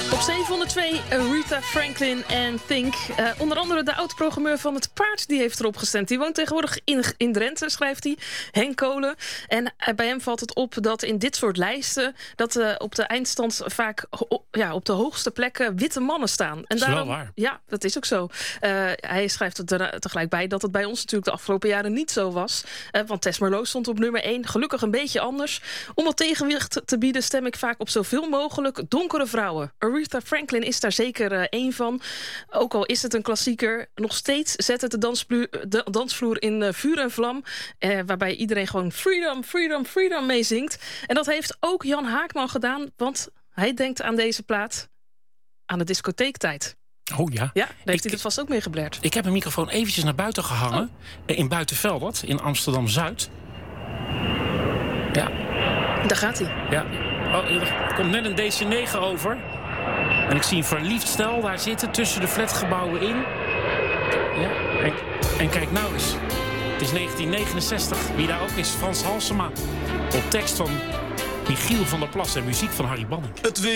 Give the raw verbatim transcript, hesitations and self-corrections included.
Op zevenhonderdtwee, Aretha Franklin en Think. Uh, onder andere de oud-programmeur van Het Paard die heeft erop gestemd. Die woont tegenwoordig in, in Drenthe, schrijft hij. Henk Kolen. En uh, bij hem valt het op dat in dit soort lijsten... dat uh, op de eindstand vaak ho- ja, op de hoogste plekken witte mannen staan. En dat is daarom, wel waar. Ja, dat is ook zo. Uh, hij schrijft er tegelijk bij dat het bij ons natuurlijk de afgelopen jaren niet zo was. Uh, want Tess Merlot stond op nummer één. Gelukkig een beetje anders. Om wat tegenwicht te bieden stem ik vaak op zoveel mogelijk donkere vrouwen. Aretha Franklin is daar zeker uh, één van. Ook al is het een klassieker, nog steeds zet het de, dansplu- de dansvloer in uh, vuur en vlam. Uh, waarbij iedereen gewoon freedom, freedom, freedom meezingt. En dat heeft ook Jan Haakman gedaan, want hij denkt aan deze plaat aan de discotheektijd. Oh ja. Ja, daar heeft hij er vast ook mee geblerd. Ik heb een microfoon eventjes naar buiten gehangen. Oh. In Buitenveldert, in Amsterdam-Zuid. Ja. Daar gaat hij. Ja. Oh, er komt net een D C negen over. En ik zie een verliefd stel daar zitten tussen de flatgebouwen in. Ja. En, en kijk nou eens. Het is negentien negenenzestig. Wie daar ook is, Frans Halsema. Op tekst van Michiel van der Plas en muziek van Harry Banning. Het weer.